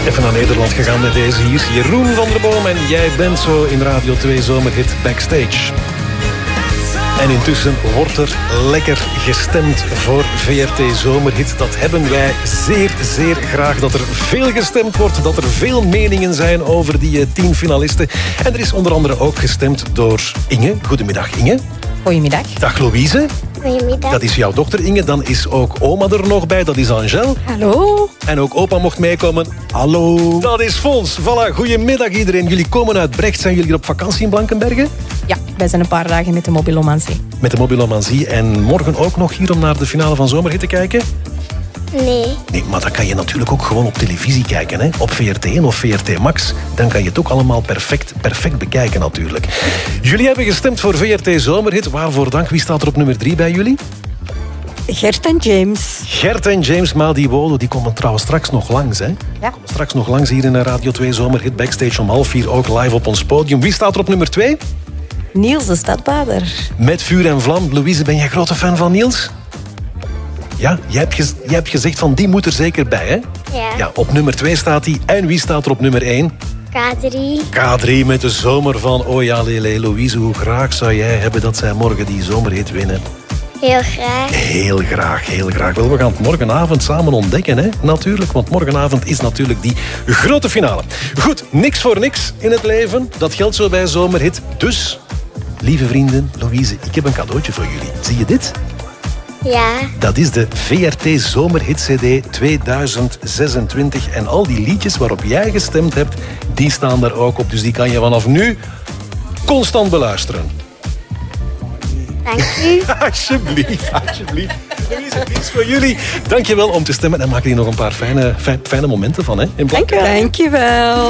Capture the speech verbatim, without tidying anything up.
Even naar Nederland gegaan met deze hier. Jeroen van der Boom en Jij bent zo in Radio twee Zomerhit Backstage. En intussen wordt er lekker gestemd voor V R T Zomerhit. Dat hebben wij zeer, zeer graag. Dat er veel gestemd wordt, dat er veel meningen zijn over die uh, tien finalisten. En er is onder andere ook gestemd door Inge. Goedemiddag, Inge. Goedemiddag. Dag, Louise. Goedemiddag. Dat is jouw dochter, Inge. Dan is ook oma er nog bij. Dat is Angel. Hallo. En ook opa mocht meekomen. Hallo. Dat is Fons. Voilà, goedemiddag iedereen. Jullie komen uit Brecht. Zijn jullie hier op vakantie in Blankenberge? Ja, wij zijn een paar dagen met de Mobilomansie. Met de Mobilomansie. En morgen ook nog hier om naar de finale van Zomerhit te kijken? Nee. Nee, maar dan kan je natuurlijk ook gewoon op televisie kijken. Hè? Op V R T één of V R T Max. Dan kan je het ook allemaal perfect, perfect bekijken natuurlijk. Jullie hebben gestemd voor V R T Zomerhit. Waarvoor dank. Wie staat er op nummer drie bij jullie? Gert en James. Gert en James Madiwolo, die komen trouwens straks nog langs. Hè? Ja. Die komen straks nog langs hier in Radio twee Zomerhit Backstage om half vier. Ook live op ons podium. Wie staat er op nummer twee? Niels de Stadbader. Met vuur en vlam. Louise, ben jij grote fan van Niels? Ja, jij hebt, gez- jij hebt gezegd van die moet er zeker bij, hè? Ja. Ja, op nummer twee staat hij. En wie staat er op nummer één? K drie. K drie met de zomer van Oh ja, Lele. Louise, hoe graag zou jij hebben dat zij morgen die zomerhit winnen? Heel graag. Heel graag, heel graag. Wel, we gaan het morgenavond samen ontdekken, hè? Natuurlijk, want morgenavond is natuurlijk die grote finale. Goed, niks voor niks in het leven. Dat geldt zo bij Zomerhit. Dus, lieve vrienden, Louise, ik heb een cadeautje voor jullie. Zie je dit? Ja. Dat is de V R T Zomerhit C D tweeduizend zesentwintig. En al die liedjes waarop jij gestemd hebt, die staan daar ook op. Dus die kan je vanaf nu constant beluisteren. Dank u. Alsjeblieft, alsjeblieft. Louise, die is voor jullie. Dankjewel om te stemmen. En maak er hier nog een paar fijne, fijne, fijne momenten van, hè? In Dank je wel.